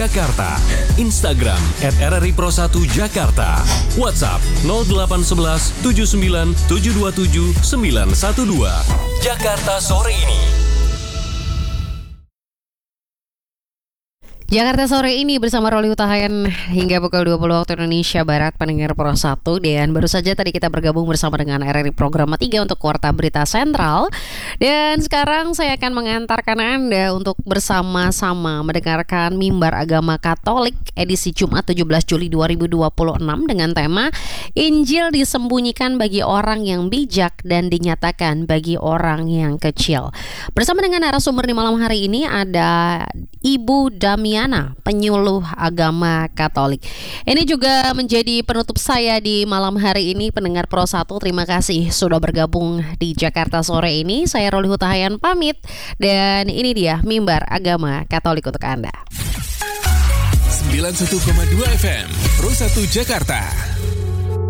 Jakarta, Instagram @RRI Pro 1 Jakarta, WhatsApp 0811 79 727 912. Jakarta sore ini. Jakarta sore ini bersama Roli Hutahayan hingga pukul 20 waktu Indonesia Barat, pendengar Pro 1. Dan baru saja tadi kita bergabung bersama dengan RRI Program 3 untuk Warta Berita Sentral. Dan sekarang saya akan mengantarkan Anda untuk bersama-sama mendengarkan Mimbar Agama Katolik edisi Jumat 17 Juli 2026 dengan tema Injil disembunyikan bagi orang yang bijak dan dinyatakan bagi orang yang kecil. Bersama dengan narasumber di malam hari ini ada Ibu Damiana, penyuluh agama Katolik. Ini juga menjadi penutup saya di malam hari ini, pendengar Pro 1. Terima kasih sudah bergabung di Jakarta sore ini. Saya Roli Hutahayan pamit, dan ini dia Mimbar Agama Katolik untuk Anda. 91,2 FM Pro 1 Jakarta.